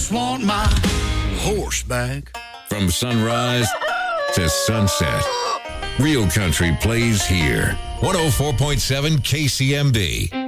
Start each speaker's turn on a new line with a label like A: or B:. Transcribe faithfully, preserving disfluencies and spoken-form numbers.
A: just want my horse back.
B: From sunrise to sunset, Real Country plays here. one oh four point seven K C M B.